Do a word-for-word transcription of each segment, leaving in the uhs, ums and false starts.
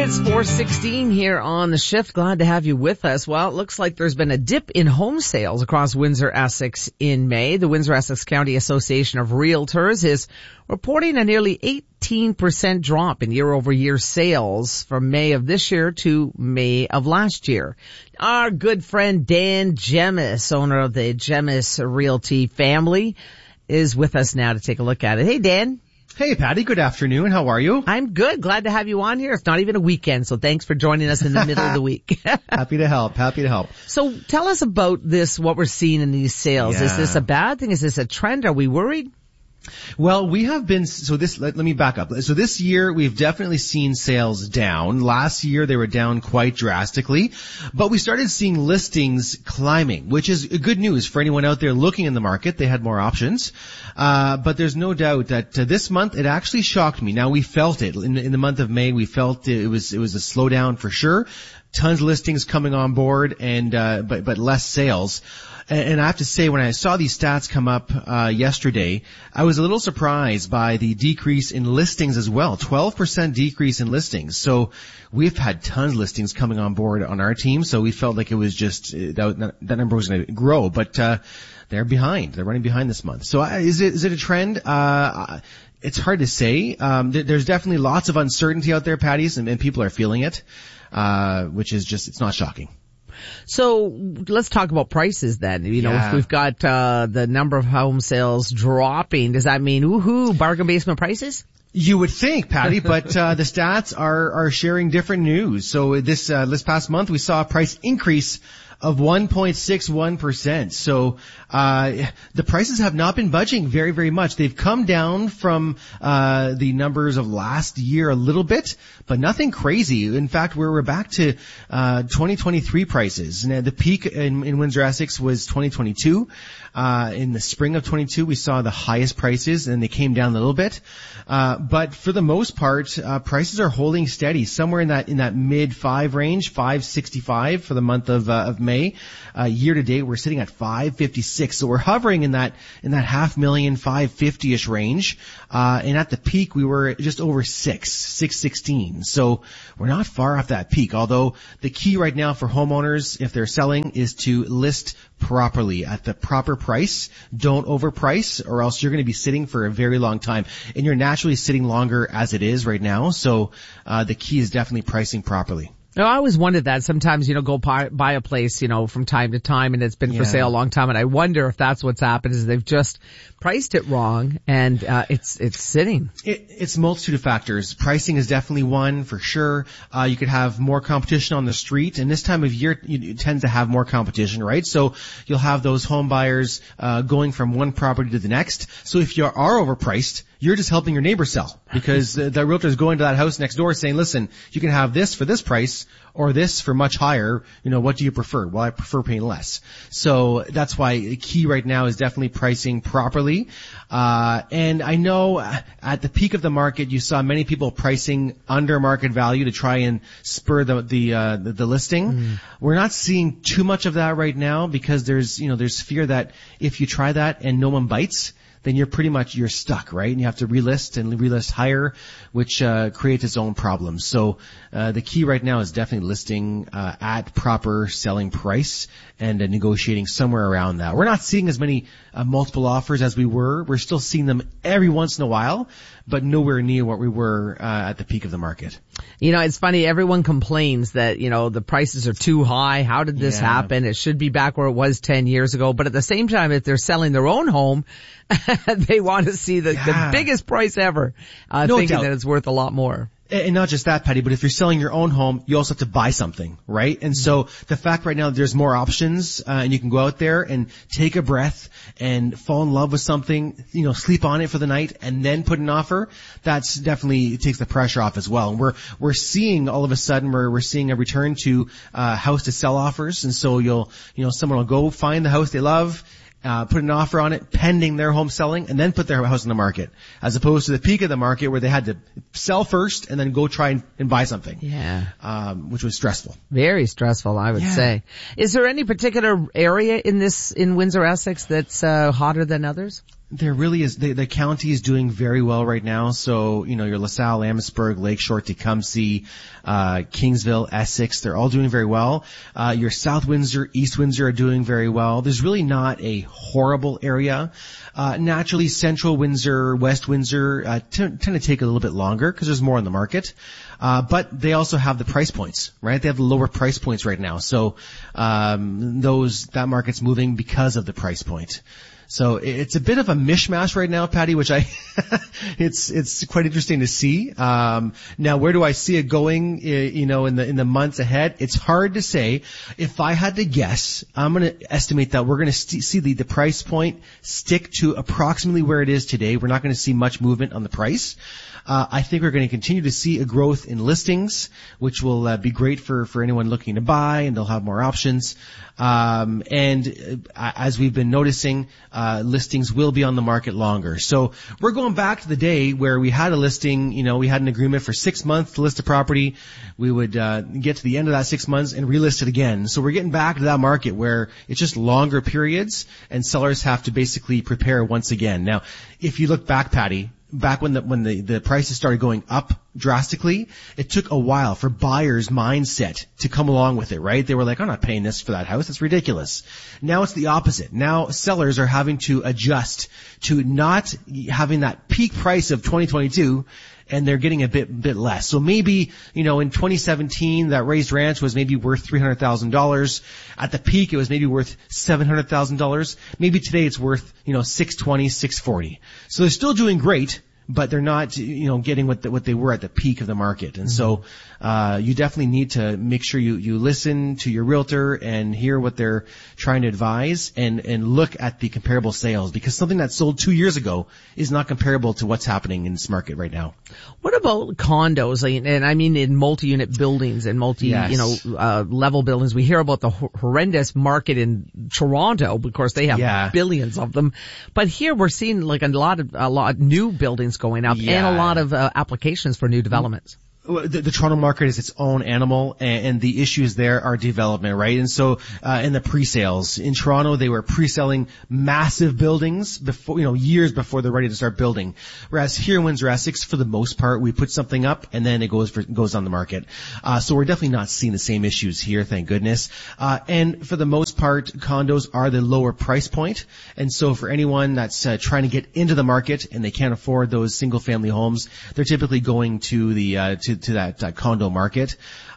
It's four sixteen here on The Shift. Glad to have you with us. Well, it looks like there's been a dip in home sales across Windsor-Essex in May. The Windsor-Essex County Association of Realtors is reporting a nearly eighteen percent drop in year-over-year sales from May of this year to May of last year. Our good friend Dan Gemis, owner of the Gemis Realty family, is with us now to take a look at it. Hey, Dan. Hey, Patty. Good afternoon. How are you? I'm good. Glad to have you on here. It's not even a weekend, so thanks for joining us in the middle of the week. Happy to help. Happy to help. So tell us about this, what we're seeing in these sales. Yeah. Is this a bad thing? Is this a trend? Are we worried? Well, we have been, so this, let, let me back up. So this year, we've definitely seen sales down. Last year, they were down quite drastically, but we started seeing listings climbing, which is good news for anyone out there looking in the market. They had more options. Uh, but there's no doubt that uh, this month, it actually shocked me. Now, we felt it. In, in the month of May, we felt it was, it was a slowdown for sure. Tons of listings coming on board and, uh, but, but less sales. And I have to say, when I saw these stats come up uh yesterday, I was a little surprised by the decrease in listings as well. twelve percent decrease in listings. So we've had tons of listings coming on board on our team, so we felt like it was just, that, that number was going to grow. But uh they're behind. They're running behind this month. So uh, is it is it a trend? Uh It's hard to say. Um th- There's definitely lots of uncertainty out there, Patties, and, and people are feeling it, uh which is just, it's not shocking. So let's talk about prices then. You know, Yeah. if we've got uh the number of home sales dropping, does that mean, woohoo, bargain basement prices? You would think, Patty, but uh the stats are are sharing different news. So this uh this past month, we saw a price increase of one point six one percent. So uh the prices have not been budging very, very much. They've come down from uh the numbers of last year a little bit, but nothing crazy. In fact, we're, we're back to uh twenty twenty-three prices. And the peak in, in Windsor-Essex was twenty twenty-two. Uh in the spring of twenty-two, we saw the highest prices, and they came down a little bit. Uh but for the most part, uh prices are holding steady, somewhere in that in that mid five range, five sixty-five for the month of uh, of May. Uh, year to date, we're sitting at five fifty-six. So we're hovering in that, in that half million, five fifty-ish range. Uh, and at the peak, we were just over six, six sixteen. So we're not far off that peak. Although the key right now for homeowners, if they're selling, is to list properly at the proper price. Don't overprice, or else you're going to be sitting for a very long time. And you're naturally sitting longer as it is right now. So, uh, the key is definitely pricing properly. No, I always wondered that. Sometimes, you know, go buy, buy a place, you know, from time to time, and it's been Yeah. for sale a long time, and I wonder if that's what's happened, is they've just priced it wrong, and uh it's it's sitting. It, it's a multitude of factors. Pricing is definitely one, for sure. Uh, you could have more competition on the street, and this time of year, you, you tend to have more competition, right? So you'll have those home buyers uh going from one property to the next. So if you are overpriced, you're just helping your neighbor sell, because the, the realtor is going to that house next door saying, listen, you can have this for this price or this for much higher. You know, what do you prefer? Well, I prefer paying less. So that's why the key right now is definitely pricing properly. Uh, and I know at the peak of the market, you saw many people pricing under market value to try and spur the, the, uh, the, the listing. Mm. We're not seeing too much of that right now, because there's, you know, there's fear that if you try that and no one bites, then you're pretty much, you're stuck, right? And you have to relist and relist higher, which uh creates its own problems. So uh the key right now is definitely listing uh at proper selling price and uh, negotiating somewhere around that. We're not seeing as many uh, multiple offers as we were. We're still seeing them every once in a while, but nowhere near what we were uh, at the peak of the market. You know, it's funny, everyone complains that, you know, the prices are too high. How did this Yeah. happen? It should be back where it was ten years ago. But at the same time, if they're selling their own home, they want to see the, Yeah. the biggest price ever, uh, No thinking doubt. that it's worth a lot more. And not just that, Patty, but if you're selling your own home, you also have to buy something, right? And so the fact right now there's more options, uh, and you can go out there and take a breath and fall in love with something, you know, sleep on it for the night and then put an offer. That's definitely takes the pressure off as well. And we're, we're seeing all of a sudden we're, we're seeing a return to, uh, house to sell offers. And so you'll, you know, someone will go find the house they love, Uh, put an offer on it pending their home selling, and then put their house on the market, as opposed to the peak of the market where they had to sell first and then go try and, and buy something. Yeah. Um, which was stressful. Very stressful, I would Yeah. say. Is there any particular area in this, in Windsor-Essex that's, uh, hotter than others? There really is. The, the county is doing very well right now. So, you know, your LaSalle, Amherstburg, Lakeshore, Tecumseh, uh, Kingsville, Essex, they're all doing very well. Uh, your South Windsor, East Windsor are doing very well. There's really not a horrible area. Uh, naturally, Central Windsor, West Windsor, uh, t- tend to take a little bit longer because there's more on the market. Uh, but they also have the price points, right? They have the lower price points right now. So, um, those, that market's moving because of the price point. So it's a bit of a mishmash right now, Patty, which I, it's, it's quite interesting to see. Um, now where do I see it going, you know, in the, in the months ahead? It's hard to say. If I had to guess, I'm going to estimate that we're going to st- see the, the price point stick to approximately where it is today. We're not going to see much movement on the price. Uh, I think we're going to continue to see a growth in listings, which will uh, be great for, for anyone looking to buy, and they'll have more options. Um, and uh, as we've been noticing, uh, listings will be on the market longer. So we're going back to the day where we had a listing, you know, we had an agreement for six months to list a property. We would uh, get to the end of that six months and relist it again. So we're getting back to that market where it's just longer periods, and sellers have to basically prepare once again. Now, if you look back, Patty, back when the, when the, the prices started going up drastically, it took a while for buyers' mindset to come along with it, right? They were like, I'm not paying this for that house. It's ridiculous. Now it's the opposite. Now sellers are having to adjust to not having that peak price of twenty twenty-two, and they're getting a bit, bit less. So maybe, you know, in twenty seventeen, that raised ranch was maybe worth three hundred thousand dollars. At the peak, it was maybe worth seven hundred thousand dollars. Maybe today it's worth, you know, six twenty, six forty. So they're still doing great, but they're not, you know, getting what the, what they were at the peak of the market. And so, uh, you definitely need to make sure you, you listen to your realtor and hear what they're trying to advise, and, and look at the comparable sales, because something that sold two years ago is not comparable to what's happening in this market right now. What about condos? And I mean in multi-unit buildings and multi, yes. you know, uh, level buildings. We hear about the horrendous market in Toronto. Of course, they have yeah. billions of them. But here we're seeing like a lot of, a lot of new buildings going up yeah. and a lot of uh, applications for new developments. The, the Toronto market is its own animal, and, and the issues there are development, right? And so, uh, in the pre-sales in Toronto, they were pre-selling massive buildings before, you know, years before they're ready to start building. Whereas here in Windsor Essex, for the most part, we put something up and then it goes for, goes on the market. Uh, so we're definitely not seeing the same issues here, thank goodness. Uh, and for the most part, condos are the lower price point. And so for anyone that's uh, trying to get into the market and they can't afford those single family homes, they're typically going to the, uh, to to that uh, condo market.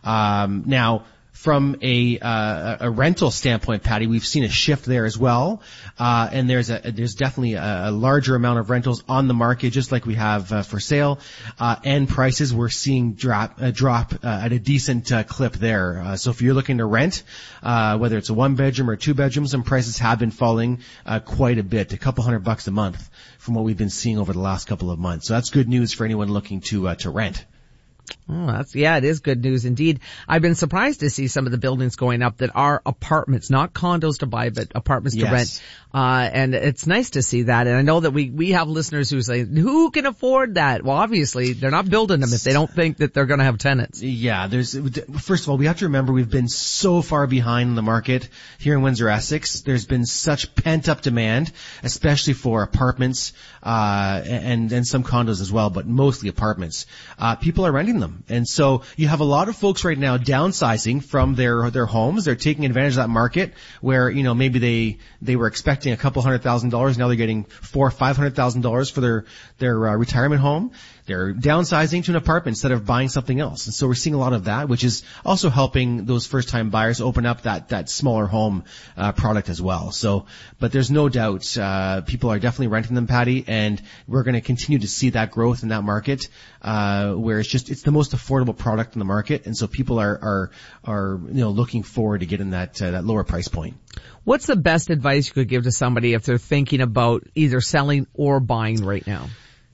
Um, now, from a, uh, a rental standpoint, Patty, we've seen a shift there as well. Uh, and there's a, there's definitely a, a larger amount of rentals on the market, just like we have uh, for sale. Uh, and prices we're seeing drop, uh, drop, uh, at a decent, uh, clip there. Uh, so if you're looking to rent, uh, whether it's a one bedroom or two bedrooms, some prices have been falling, uh, quite a bit, a couple hundred bucks a month from what we've been seeing over the last couple of months. So that's good news for anyone looking to, uh, to rent. Oh, that's, yeah, it is good news indeed. I've been surprised to see some of the buildings going up that are apartments, not condos to buy, but apartments yes. to rent. Uh, and it's nice to see that. And I know that we, we have listeners who say, who can afford that? Well, obviously, they're not building them if they don't think that they're going to have tenants. Yeah, there's, first of all, we have to remember we've been so far behind in the market here in Windsor Essex. There's been such pent up demand, especially for apartments, uh, and, and some condos as well, but mostly apartments. Uh, people are renting them. And so you have a lot of folks right now downsizing from their, their homes. They're taking advantage of that market where, you know, maybe they, they were expecting a couple hundred thousand dollars. Now they're getting four or five hundred thousand dollars for their, their, uh, retirement home. They're downsizing to an apartment instead of buying something else. And so we're seeing a lot of that, which is also helping those first time buyers open up that, that smaller home, uh, product as well. So, but there's no doubt, uh, people are definitely renting them, Patty, and we're going to continue to see that growth in that market, uh, where it's just, it's the most affordable product in the market. And so people are, are, are, you know, looking forward to getting that, uh, that lower price point. What's the best advice you could give to somebody if they're thinking about either selling or buying right now?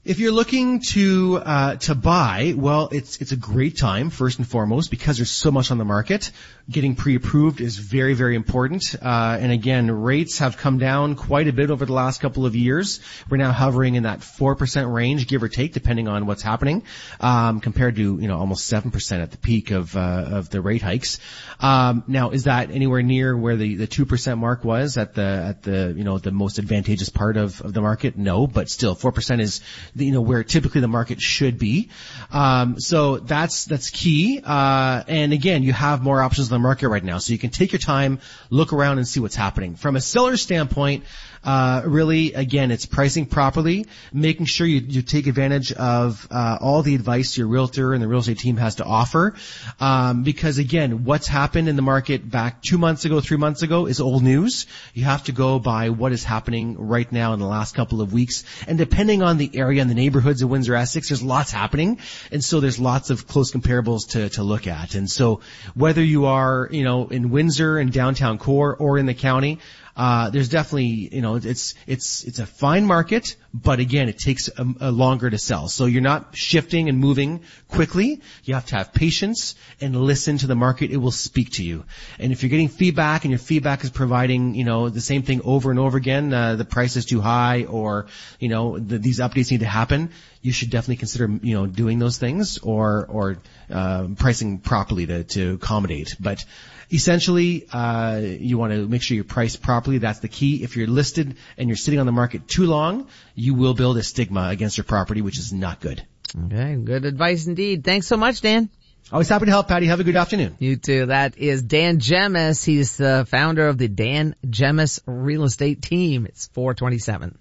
If you're looking to uh to buy, well, it's it's a great time, first and foremost, because there's so much on the market. Getting pre-approved is very, very important. Uh and again, rates have come down quite a bit over the last couple of years. We're now hovering in that four percent range, give or take, depending on what's happening, um compared to, you know, almost seven percent at the peak of uh of the rate hikes. Um now, is that anywhere near where the the two percent mark was at the at the, you know, the most advantageous part of of the market? No, but still four percent is, you know, where typically the market should be. Um, so that's, that's key. Uh, and again, you have more options on the market right now. So you can take your time, look around and see what's happening. From a seller's standpoint, uh, really, again, it's pricing properly, making sure you, you take advantage of, uh, all the advice your realtor and the real estate team has to offer. Um, because again, what's happened in the market back two months ago, three months ago is old news. You have to go by what is happening right now in the last couple of weeks. And depending on the area and the neighborhoods of Windsor Essex, there's lots happening. And so there's lots of close comparables to, to look at. And so whether you are, you know, in Windsor and downtown core or in the county, Uh, there's definitely, you know, it's, it's, it's a fine market, but again, it takes a, a longer to sell. So you're not shifting and moving quickly. You have to have patience and listen to the market. It will speak to you. And if you're getting feedback and your feedback is providing, you know, the same thing over and over again, uh, the price is too high or, you know, the, these updates need to happen, you should definitely consider, you know, doing those things or, or, uh, pricing properly to, to accommodate. But essentially, uh, you want to make sure you price properly. That's the key. If you're listed and you're sitting on the market too long, you will build a stigma against your property, which is not good. Okay, good advice indeed. Thanks so much, Dan. Always happy to help, Patty. Have a good afternoon. You too. That is Dan Gemis. He's the founder of the Dan Gemis Real Estate Team. It's four twenty-seven.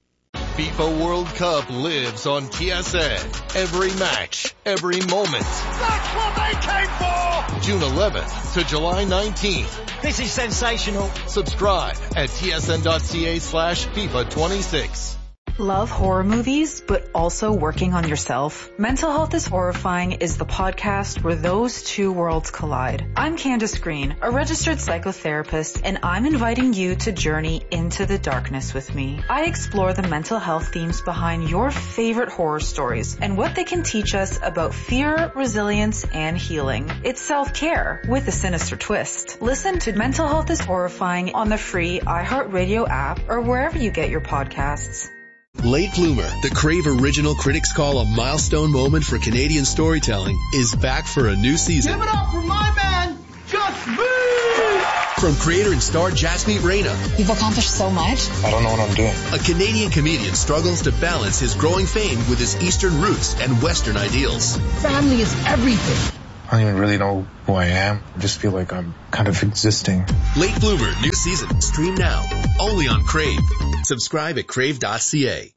FIFA World Cup lives on T S N. Every match, every moment. That's what they came for! June eleventh to July nineteenth. This is sensational. Subscribe at tsn.ca slash FIFA 26. Love horror movies, but also working on yourself? Mental Health is Horrifying is the podcast where those two worlds collide. I'm Candace Green, a registered psychotherapist, and I'm inviting you to journey into the darkness with me. I explore the mental health themes behind your favorite horror stories and what they can teach us about fear, resilience, and healing. It's self-care with a sinister twist. Listen to Mental Health is Horrifying on the free iHeartRadio app or wherever you get your podcasts. Late Bloomer, the Crave original critics call a milestone moment for Canadian storytelling, is back for a new season. Give it up for my man, Jasmeet! From creator and star Jasmeet Reina. You've accomplished so much. I don't know what I'm doing. A Canadian comedian struggles to balance his growing fame with his Eastern roots and Western ideals. Family is everything. I don't even really know who I am. I just feel like I'm kind of existing. Late Bloomer, new season. Stream now. Only on Crave. Subscribe at crave dot c a.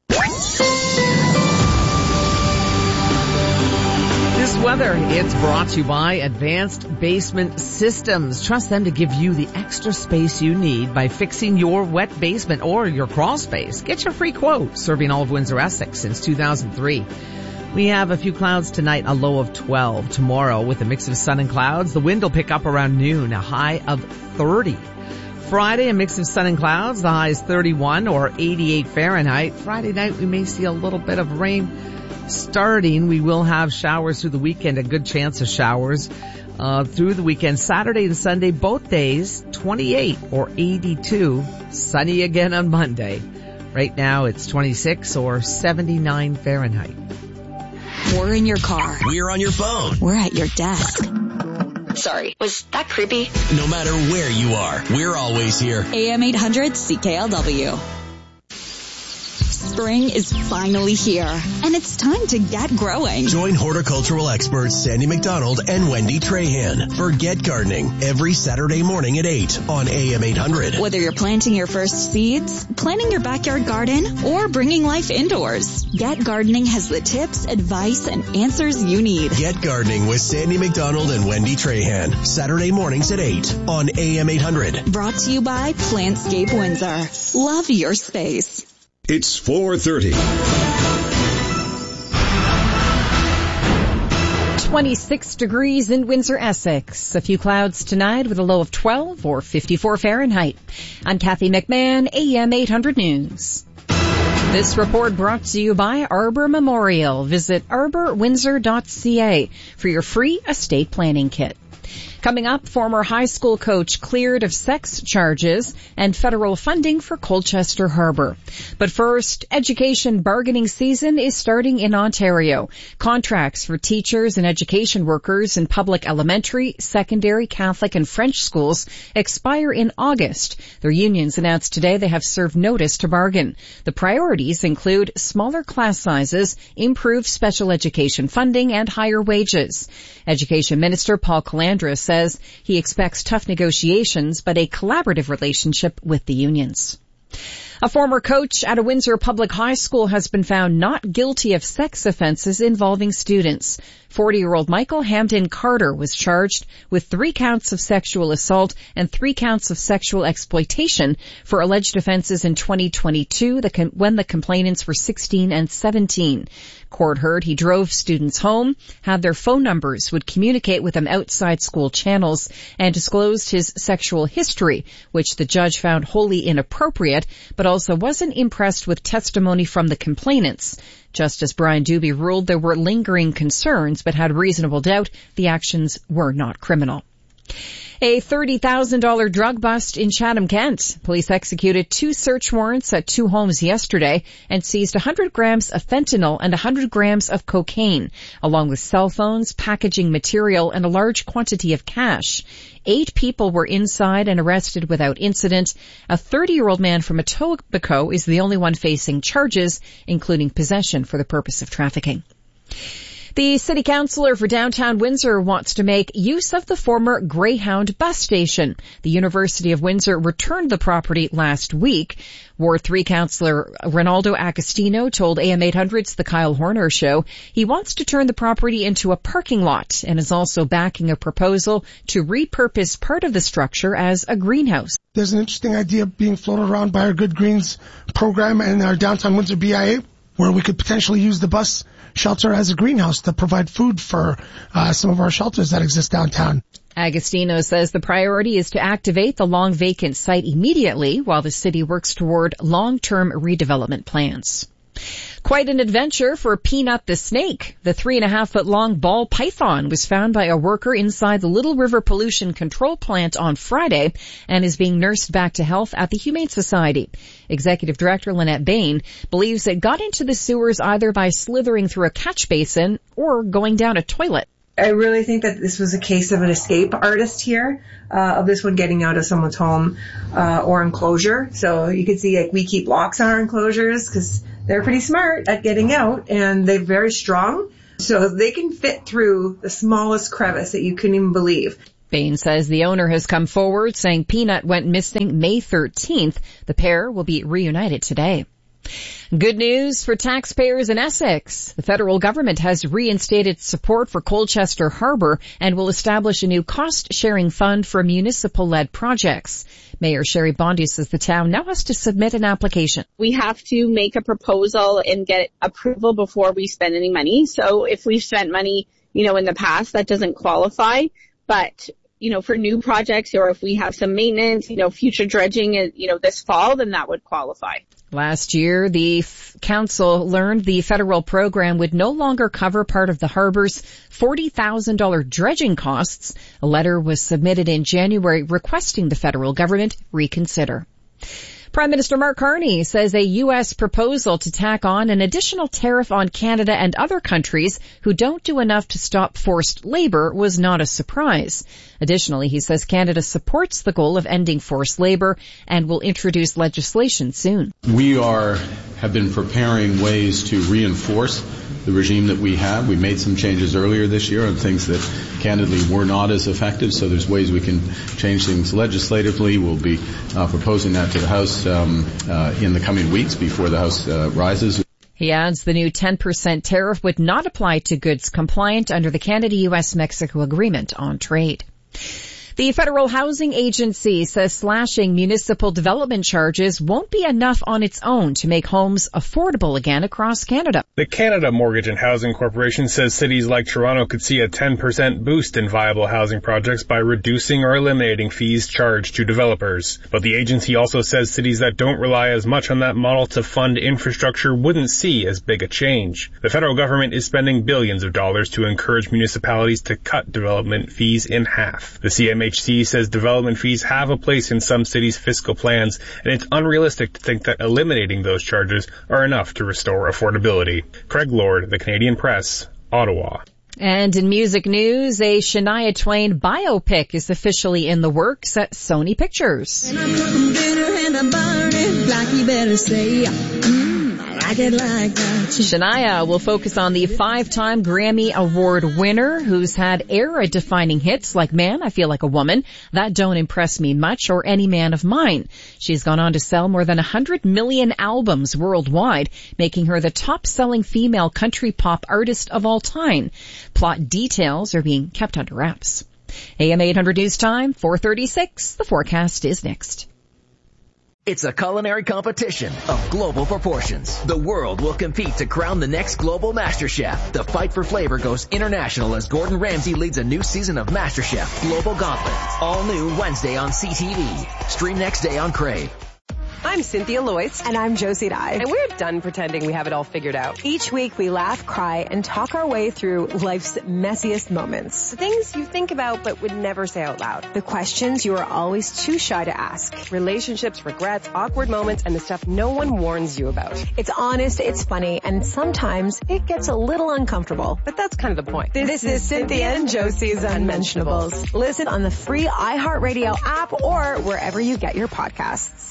This weather, it's brought to you by Advanced Basement Systems. Trust them to give you the extra space you need by fixing your wet basement or your crawl space. Get your free quote, serving all of Windsor Essex since two thousand three. We have a few clouds tonight, a low of twelve. Tomorrow, with a mix of sun and clouds, the wind will pick up around noon, a high of thirty. Friday, a mix of sun and clouds, the high is thirty-one or eighty-eight Fahrenheit. Friday night, we may see a little bit of rain starting. We will have showers through the weekend, a good chance of showers uh through the weekend. Saturday and Sunday, both days, twenty-eight or eighty-two. Sunny again on Monday. Right now, it's twenty-six or seventy-nine Fahrenheit. We're in your car. We're on your phone. We're at your desk. Sorry, was that creepy? No matter where you are, we're always here. A M eight hundred C K L W. Spring is finally here, and it's time to get growing. Join horticultural experts Sandy McDonald and Wendy Trahan for Get Gardening every Saturday morning at eight on A M eight hundred. Whether you're planting your first seeds, planting your backyard garden, or bringing life indoors, Get Gardening has the tips, advice, and answers you need. Get Gardening with Sandy McDonald and Wendy Trahan, Saturday mornings at eight on A M eight hundred. Brought to you by Plantscape Windsor. Love your space. It's four thirty. twenty-six degrees in Windsor, Essex. A few clouds tonight with a low of twelve or fifty-four Fahrenheit. I'm Kathy McMahon, A M eight hundred News. This report brought to you by Arbor Memorial. Visit arbor windsor dot c a for your free estate planning kit. Coming up, former high school coach cleared of sex charges and federal funding for Colchester Harbor. But first, education bargaining season is starting in Ontario. Contracts for teachers and education workers in public elementary, secondary, Catholic and French schools expire in August. Their unions announced today they have served notice to bargain. The priorities include smaller class sizes, improved special education funding, and higher wages. Education Minister Paul Calandra says he expects tough negotiations, but a collaborative relationship with the unions. A former coach at a Windsor public high school has been found not guilty of sex offenses involving students. forty-year-old Michael Hamden Carter was charged with three counts of sexual assault and three counts of sexual exploitation for alleged offenses in twenty twenty-two when the complainants were sixteen and seventeen. Court heard he drove students home, had their phone numbers, would communicate with them outside school channels, and disclosed his sexual history, which the judge found wholly inappropriate, but also wasn't impressed with testimony from the complainants. Justice Brian Doobie ruled there were lingering concerns, but had reasonable doubt the actions were not criminal. A thirty thousand dollars drug bust in Chatham, Kent. Police executed two search warrants at two homes yesterday and seized one hundred grams of fentanyl and one hundred grams of cocaine, along with cell phones, packaging material, and a large quantity of cash. Eight people were inside and arrested without incident. A thirty-year-old man from Etobicoke is the only one facing charges, including possession for the purpose of trafficking. The city councillor for downtown Windsor wants to make use of the former Greyhound bus station. The University of Windsor returned the property last week. Ward three councillor Ronaldo Agostino told A M eight hundred's The Kyle Horner Show he wants to turn the property into a parking lot and is also backing a proposal to repurpose part of the structure as a greenhouse. There's an interesting idea being floated around by our Good Greens program and our downtown Windsor B I A where we could potentially use the bus shelter as a greenhouse to provide food for uh, some of our shelters that exist downtown. Agostino says the priority is to activate the long vacant site immediately while the city works toward long-term redevelopment plans. Quite an adventure for Peanut the snake. The three and a half foot long ball python was found by a worker inside the Little River Pollution Control Plant on Friday and is being nursed back to health at the Humane Society. Executive Director Lynette Bain believes it got into the sewers either by slithering through a catch basin or going down a toilet. I really think that this was a case of an escape artist here, uh, of this one getting out of someone's home, uh, or enclosure. So you can see, like, we keep locks on our enclosures because they're pretty smart at getting out and they're very strong. So they can fit through the smallest crevice that you couldn't even believe. Bain says the owner has come forward saying Peanut went missing May thirteenth. The pair will be reunited today. Good news for taxpayers in Essex. The federal government has reinstated support for Colchester Harbor and will establish a new cost-sharing fund for municipal-led projects. Mayor Sherry Bondi says the town now has to submit an application. We have to make a proposal and get approval before we spend any money. So if we've spent money, you know, in the past, that doesn't qualify. But, you know, for new projects or if we have some maintenance, you know, future dredging, you know, this fall, then that would qualify. Last year, the f- council learned the federal program would no longer cover part of the harbor's forty thousand dollars dredging costs. A letter was submitted in January requesting the federal government reconsider. Prime Minister Mark Carney says a U S proposal to tack on an additional tariff on Canada and other countries who don't do enough to stop forced labor was not a surprise. Additionally, he says Canada supports the goal of ending forced labor and will introduce legislation soon. We are have been preparing ways to reinforce the regime that we have. We made some changes earlier this year on things that candidly were not as effective, so there's ways we can change things legislatively. We'll be uh, proposing that to the House um, uh, in the coming weeks before the House uh, rises. He adds the new ten percent tariff would not apply to goods compliant under the Canada-U S Mexico Agreement on Trade. The Federal Housing Agency says slashing municipal development charges won't be enough on its own to make homes affordable again across Canada. The Canada Mortgage and Housing Corporation says cities like Toronto could see a ten percent boost in viable housing projects by reducing or eliminating fees charged to developers. But the agency also says cities that don't rely as much on that model to fund infrastructure wouldn't see as big a change. The federal government is spending billions of dollars to encourage municipalities to cut development fees in half. The C M H C says development fees have a place in some cities' fiscal plans, and it's unrealistic to think that eliminating those charges are enough to restore affordability. Craig Lord, The Canadian Press, Ottawa. And in music news, a Shania Twain biopic is officially in the works at Sony Pictures. And I'm cooking dinner and I'm burning like you better say, mm, I like it like that. Shania will focus on the five-time Grammy Award winner who's had era-defining hits like Man, I Feel Like a Woman, That Don't Impress Me Much, or Any Man of Mine. She's gone on to sell more than one hundred million albums worldwide, making her the top-selling female country pop artist of all time. Plot details are being kept under wraps. A M eight hundred News Time, four thirty-six. The forecast is next. It's a culinary competition of global proportions. The world will compete to crown the next global MasterChef. The fight for flavor goes international as Gordon Ramsay leads a new season of MasterChef Global Gauntlet. All new Wednesday on C T V. Stream next day on Crave. I'm Cynthia Loyce. And I'm Josie Dye. And we're done pretending we have it all figured out. Each week we laugh, cry, and talk our way through life's messiest moments. The things you think about but would never say out loud. The questions you are always too shy to ask. Relationships, regrets, awkward moments, and the stuff no one warns you about. It's honest, it's funny, and sometimes it gets a little uncomfortable. But that's kind of the point. This, this is Cynthia and Josie's Unmentionables. Listen on the free iHeartRadio app or wherever you get your podcasts.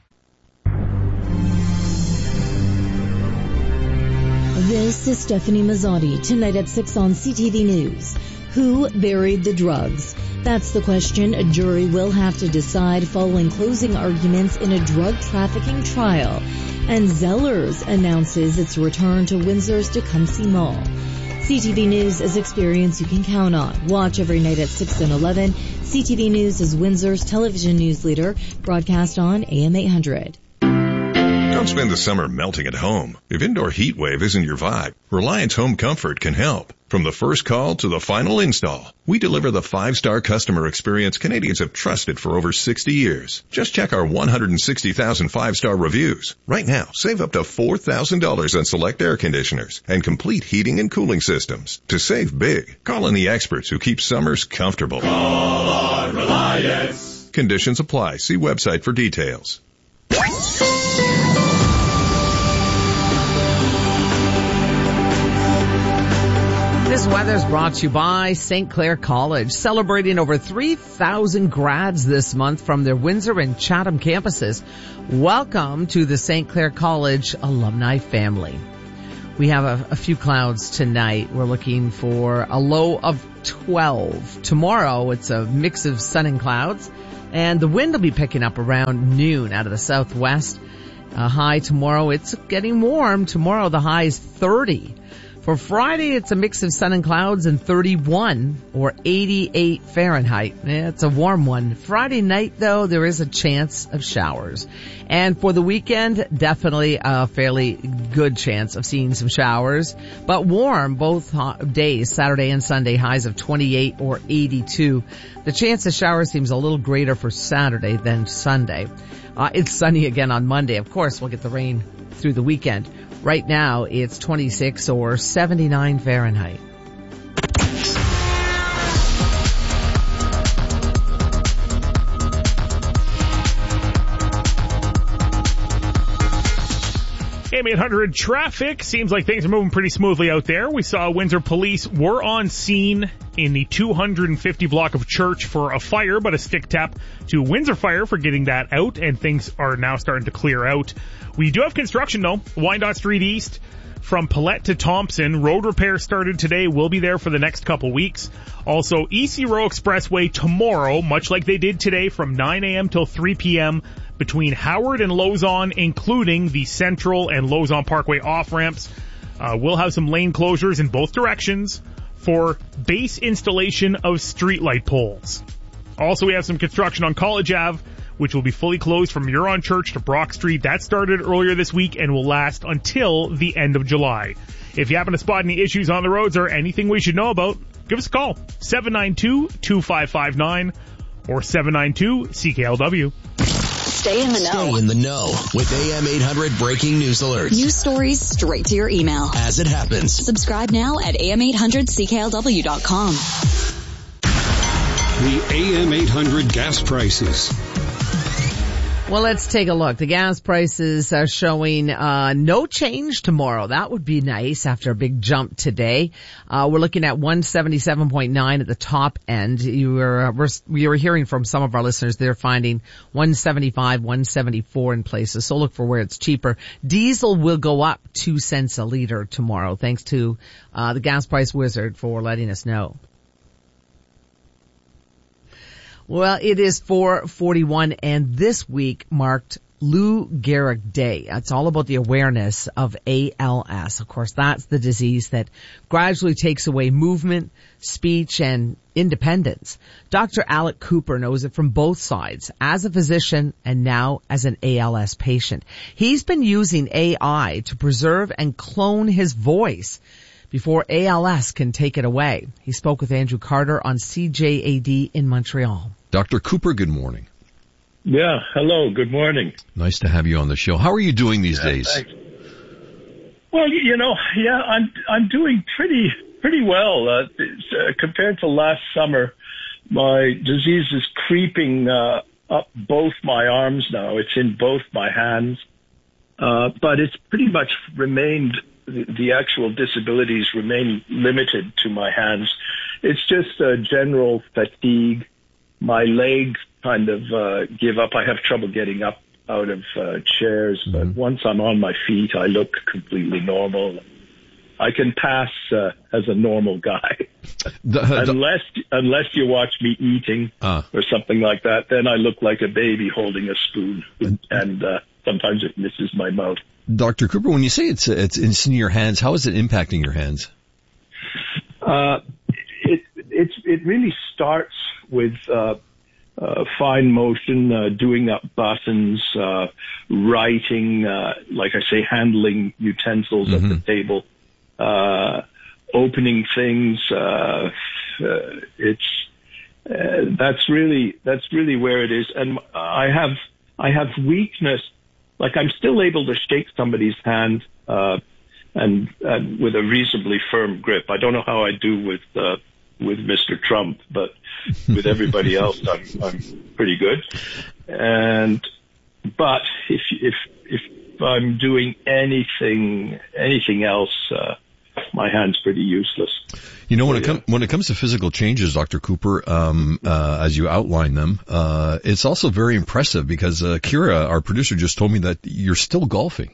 This is Stephanie Mazzotti. Tonight at six on C T V News. Who buried the drugs? That's the question a jury will have to decide following closing arguments in a drug trafficking trial. And Zellers announces its return to Windsor's Tecumseh Mall. C T V News is experience you can count on. Watch every night at six and eleven. C T V News is Windsor's television news leader, broadcast on A M eight hundred. Don't spend the summer melting at home. If indoor heat wave isn't your vibe, Reliance Home Comfort can help. From the first call to the final install, we deliver the five-star customer experience Canadians have trusted for over sixty years. Just check our one hundred sixty thousand five-star reviews. Right now, save up to four thousand dollars on select air conditioners and complete heating and cooling systems. To save big, call in the experts who keep summers comfortable. Call on Reliance. Conditions apply. See website for details. This weather is brought to you by Saint Clair College, celebrating over three thousand grads this month from their Windsor and Chatham campuses. Welcome to the Saint Clair College alumni family. We have a, a few clouds tonight. We're looking for a low of twelve. Tomorrow, it's a mix of sun and clouds, and the wind will be picking up around noon out of the southwest. A high tomorrow, it's getting warm. Tomorrow, the high is thirty. For Friday, it's a mix of sun and clouds and thirty-one or eighty-eight Fahrenheit. Yeah, it's a warm one. Friday night, though, there is a chance of showers. And for the weekend, definitely a fairly good chance of seeing some showers. But warm both days, Saturday and Sunday, highs of twenty-eight or eighty-two. The chance of showers seems a little greater for Saturday than Sunday. Uh, it's sunny again on Monday. Of course, we'll get the rain through the weekend. Right now, it's twenty-six or seventy-nine Fahrenheit. A M eight hundred traffic. Seems like things are moving pretty smoothly out there. We saw Windsor police were on scene in the two hundred fifty block of Church for a fire, but a stick tap to Windsor Fire for getting that out, and things are now starting to clear out. We do have construction, though. Wyandotte Street East from Paulette to Thompson. Road repair started today. Will be there for the next couple weeks. Also, E C Row Expressway tomorrow, much like they did today, from nine a.m. till three p.m. between Howard and Lauson, including the Central and Lauson Parkway off-ramps. Uh, we'll have some lane closures in both directions for base installation of streetlight poles. Also, we have some construction on College Avenue, which will be fully closed from Huron Church to Brock Street. That started earlier this week and will last until the end of July. If you happen to spot any issues on the roads or anything we should know about, give us a call. seven nine two, two five five nine or seven nine two C K L W. Stay in the know. Stay in the know with A M eight hundred breaking news alerts. News stories straight to your email. As it happens. Subscribe now at A M eight hundred C K L W dot com. The A M eight hundred gas prices. Well, let's take a look. The gas prices are showing uh no change tomorrow. That would be nice after a big jump today. Uh we're looking at one seventy-seven point nine at the top end. You were uh, we're, we were hearing from some of our listeners. They're finding one seventy-five, one seventy-four in places. So look for where it's cheaper. Diesel will go up two cents a liter tomorrow. Thanks to uh the Gas Price Wizard for letting us know. Well, it is four forty-one, and this week marked Lou Gehrig Day. It's all about the awareness of A L S. Of course, that's the disease that gradually takes away movement, speech, and independence. Doctor Alec Cooper knows it from both sides, as a physician and now as an A L S patient. He's been using A I to preserve and clone his voice before A L S can take it away. He spoke with Andrew Carter on C J A D in Montreal. Doctor Cooper, good morning. Yeah, hello, good morning. Nice to have you on the show. How are you doing these yeah, days? Thanks. Well, you know, yeah, I'm I'm doing pretty pretty well uh, uh, compared to last summer. My disease is creeping uh, up both my arms now. It's in both my hands, uh, but it's pretty much remained. The, the actual disabilities remain limited to my hands. It's just uh, general fatigue. My legs kind of uh, give up. I have trouble getting up out of uh, chairs, but mm-hmm. once I'm on my feet, I look completely normal. I can pass uh, as a normal guy. The, the, unless unless you watch me eating uh, or something like that, then I look like a baby holding a spoon, and uh, sometimes it misses my mouth. Doctor Cooper, when you say it's it's, it's in your hands, how is it impacting your hands? Uh, it it's it really starts with uh, uh, fine motion, uh, doing up buttons, uh, writing, uh, like I say, handling utensils mm-hmm. at the table, uh, opening things. Uh, uh, it's uh, that's really that's really where it is, and I have I have weakness. Like I'm still able to shake somebody's hand uh, and, and with a reasonably firm grip. I don't know how I do with uh, with Mister Trump, but with everybody else, I'm, I'm pretty good. And but if if if I'm doing anything anything else, uh, my hand's pretty useless. You know, when it comes when it comes to physical changes, Doctor Cooper, um, uh, as you outline them, uh, it's also very impressive because uh, Kira, our producer, just told me that you're still golfing.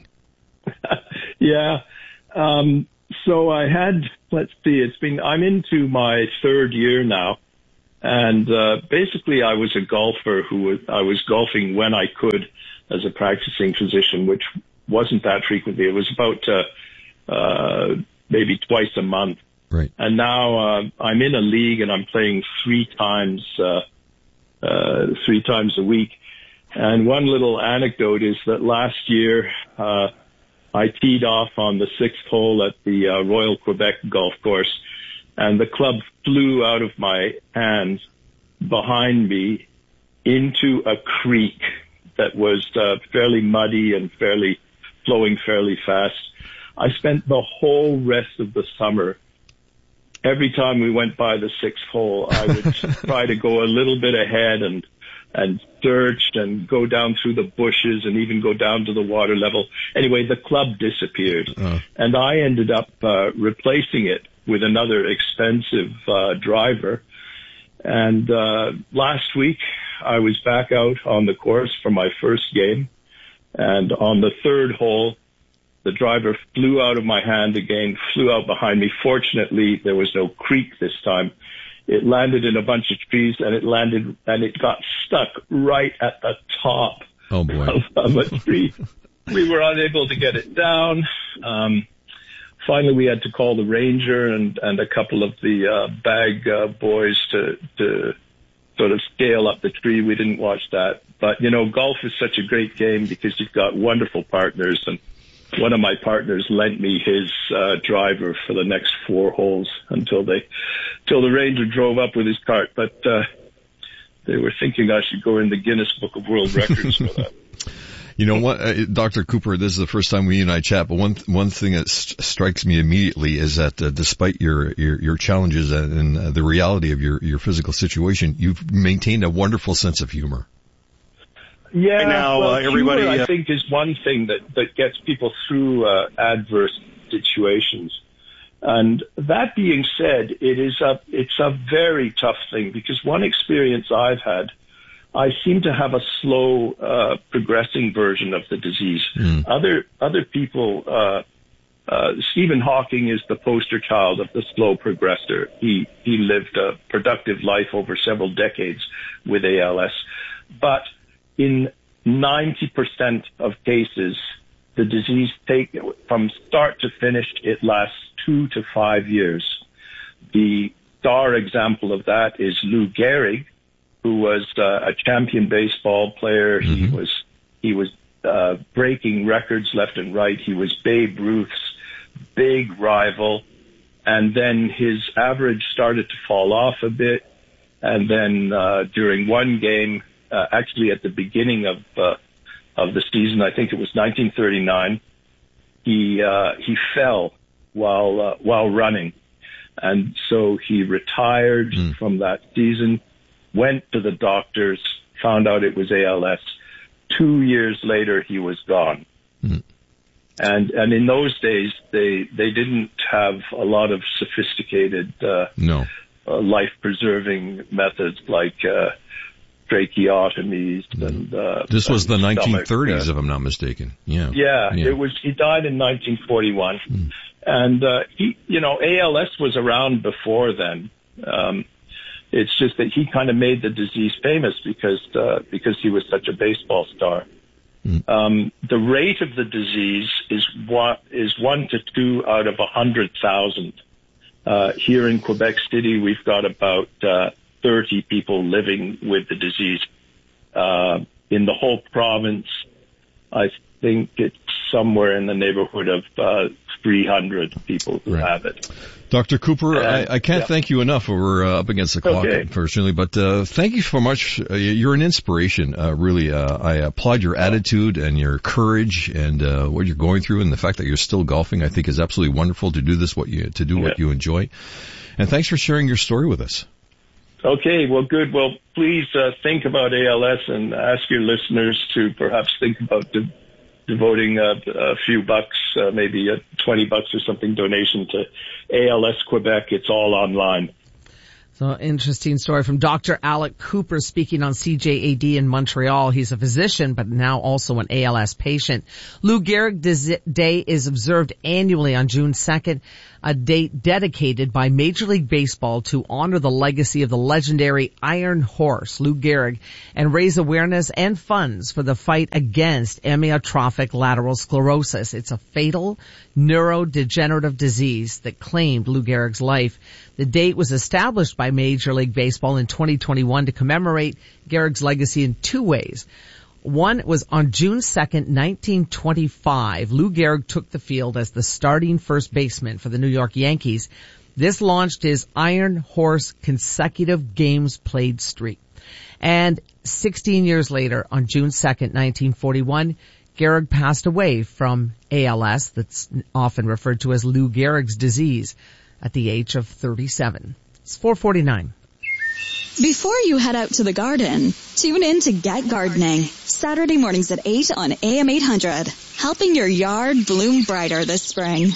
yeah. Um, so I had, let's see, it's been, I'm into my third year now. And, uh, basically I was a golfer who was, I was golfing when I could as a practicing physician, which wasn't that frequently. It was about, uh, uh, maybe twice a month. Right. And now, uh, I'm in a league and I'm playing three times, uh, uh, three times a week. And one little anecdote is that last year, uh, I teed off on the sixth hole at the uh, Royal Quebec golf course, and the club flew out of my hands behind me into a creek that was uh, fairly muddy and fairly flowing fairly fast. I spent the whole rest of the summer, every time we went by the sixth hole, I would try to go a little bit ahead and and search and go down through the bushes and even go down to the water level. Anyway, the club disappeared. Uh. And I ended up uh, replacing it with another expensive uh, driver. And uh last week, I was back out on the course for my first game. And on the third hole, the driver flew out of my hand again, flew out behind me. Fortunately, there was no creek this time. It landed in a bunch of trees, and it landed, and it got stuck right at the top oh boy. of, of a tree. We were unable to get it down. Um, finally, we had to call the ranger and, and a couple of the uh, bag uh, boys to to sort of scale up the tree. We didn't watch that. But, you know, golf is such a great game because you've got wonderful partners. And one of my partners lent me his uh, driver for the next four holes until they, till the ranger drove up with his cart. But uh, they were thinking I should go in the Guinness Book of World Records for that. You know what, uh, Doctor Cooper, this is the first time we and I chat, but one one thing that st- strikes me immediately is that uh, despite your, your your challenges and uh, the reality of your your physical situation, you've maintained a wonderful sense of humor. Yeah, right now, well, uh, everybody, humor, uh, I think, is one thing that that gets people through uh, adverse situations. And that being said, it is a it's a very tough thing because one experience I've had, I seem to have a slow, uh, progressing version of the disease. Mm. Other, other people, uh, uh, Stephen Hawking is the poster child of the slow progressor. He, he lived a productive life over several decades with A L S. But in ninety percent of cases, the disease take, from start to finish, it lasts two to five years. The star example of that is Lou Gehrig, who was uh, a champion baseball player. Mm-hmm. He was he was uh, breaking records left and right. He was Babe Ruth's big rival, and then his average started to fall off a bit. And then uh, during one game, uh, actually at the beginning of uh, of the season, I think it was nineteen thirty-nine, he uh, he fell while uh, while running, and so he retired mm. from that season. Went to the doctors, found out it was A L S. Two years later, he was gone. Mm. And and in those days, they they didn't have a lot of sophisticated uh, no. uh, life-preserving methods like uh, tracheotomies and. Uh, this was and the nineteen thirties, stomach, uh, if I'm not mistaken. Yeah. yeah. Yeah, it was. He died in nineteen forty-one, mm. and uh, he, you know, A L S was around before then. Um, It's just that he kind of made the disease famous because uh, because he was such a baseball star. Mm. Um, the rate of the disease is one is one to two out of a hundred thousand. Uh, here in Quebec City, we've got about uh, thirty people living with the disease. Uh, in the whole province, I think it's somewhere in the neighborhood of uh, three hundred people who right. have it. Doctor Cooper, and, I, I can't yeah. thank you enough. We're uh, up against the clock, okay. unfortunately, but uh, thank you so much. Uh, you're an inspiration, uh, really. Uh, I applaud your attitude and your courage and uh, what you're going through, and the fact that you're still golfing. I think is absolutely wonderful to do this, what you to do yeah. what you enjoy. And thanks for sharing your story with us. Okay, well, good. Well, please uh, think about A L S and ask your listeners to perhaps think about de- devoting a, a few bucks, uh, maybe a twenty bucks or something donation to A L S Quebec. It's all online. So, interesting story from Doctor Alec Cooper speaking on C J A D in Montreal. He's a physician, but now also an A L S patient. Lou Gehrig Day is observed annually on June second, a date dedicated by Major League Baseball to honor the legacy of the legendary Iron Horse, Lou Gehrig, and raise awareness and funds for the fight against amyotrophic lateral sclerosis. It's a fatal neurodegenerative disease that claimed Lou Gehrig's life. The date was established by Major League Baseball in twenty twenty-one to commemorate Gehrig's legacy in two ways. One was on June second, nineteen twenty-five. Lou Gehrig took the field as the starting first baseman for the New York Yankees. This launched his Iron Horse consecutive games played streak. And sixteen years later, on June second, nineteen forty-one, Gehrig passed away from A L S, that's often referred to as Lou Gehrig's disease, at the age of thirty-seven. It's four forty-nine. Before you head out to the garden, tune in to Get Gardening, Saturday mornings at eight on A M eight hundred, helping your yard bloom brighter this spring.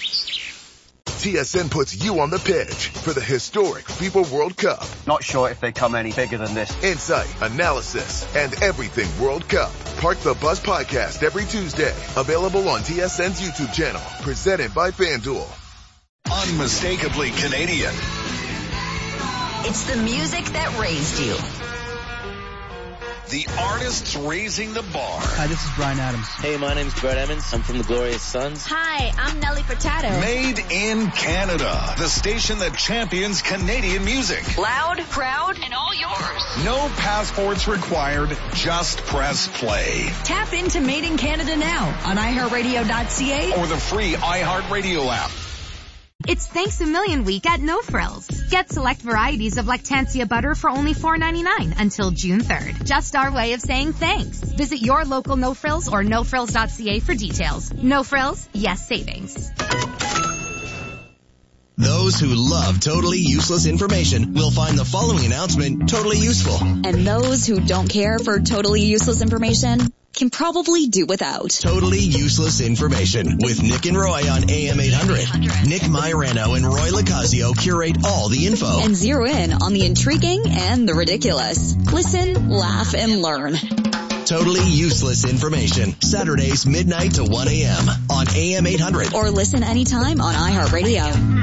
T S N puts you on the pitch for the historic FIFA World Cup. Not sure if they come any bigger than this. Insight, analysis, and everything World Cup. Park the Bus podcast every Tuesday. Available on T S N's YouTube channel. Presented by FanDuel. Unmistakably Canadian. It's the music that raised you. The artists raising the bar. Hi, this is Bryan Adams. Hey, my name's Brett Emmons. I'm from the Glorious Sons. Hi, I'm Nelly Furtado. Made in Canada. The station that champions Canadian music. Loud, proud, and all yours. No passports required. Just press play. Tap into Made in Canada now on i heart radio dot c a or the free iHeartRadio app. It's Thanks a Million week at No Frills. Get select varieties of Lactantia butter for only four ninety-nine until June third. Just our way of saying thanks. Visit your local No Frills or no frills dot c a for details. No Frills, yes savings. Those who love totally useless information will find the following announcement totally useful. And those who don't care for totally useless information can probably do without. Totally useless information with Nick and Roy on A M eight hundred. Nick Myrano and Roy Lacazio curate all the info and zero in on the intriguing and the ridiculous. Listen, laugh, and learn. Totally useless information. Saturdays midnight to one a.m. on A M eight hundred. Or listen anytime on iHeartRadio.